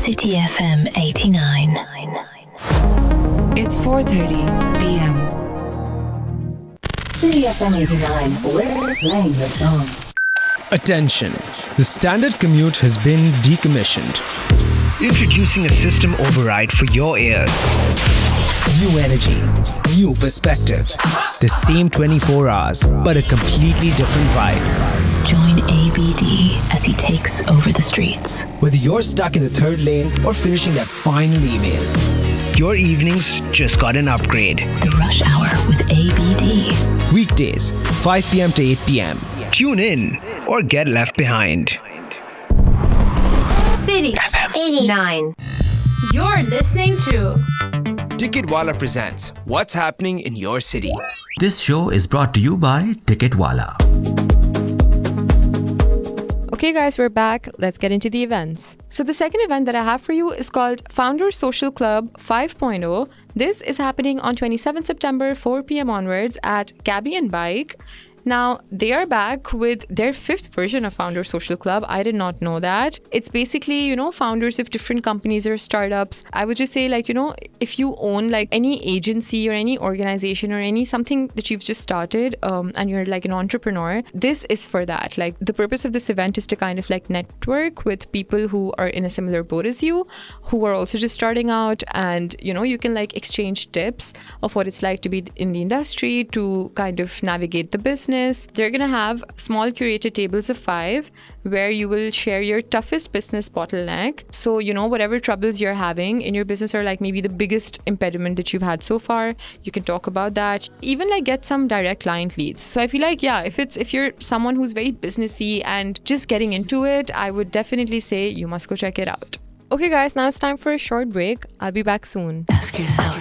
City FM 89. It's 4:30 p.m. City FM 89, we're playing the song. Attention! The standard commute has been decommissioned. Introducing a system override for your ears. New energy, new perspective. The same 24 hours, but a completely different vibe. Join ABD as he takes over the streets. Whether you're stuck in the third lane or finishing that final email, Your evenings just got an upgrade. The Rush Hour with ABD. weekdays, 5 p.m. to 8 p.m. Tune in or get left behind. City FM 89. You're listening to Ticketwala presents What's Happening in Your City. This show is brought to you by Ticketwala. Okay guys, we're back. Let's get into the events. So the second event that I have for you is called Founders Social Club 5.0. This is happening on 27th September, 4 p.m. onwards at Cabby and Bike. Now, they are back with their 5th version of Founders Social Club. I did not know that. It's basically, founders of different companies or startups. I would just say, if you own any agency or any organization or any something that you've just started and you're an entrepreneur, this is for that. The purpose of this event is to kind of network with people who are in a similar boat as you, who are also just starting out, and, you can exchange tips of what it's like to be in the industry, to kind of navigate the business. They're going to have small curated tables of 5 where you will share your toughest business bottleneck. So, whatever troubles you're having in your business or maybe the biggest impediment that you've had so far, you can talk about that. Even get some direct client leads. So I feel if you're someone who's very businessy and just getting into it, I would definitely say you must go check it out. Okay guys, now it's time for a short break. I'll be back soon. Ask yourself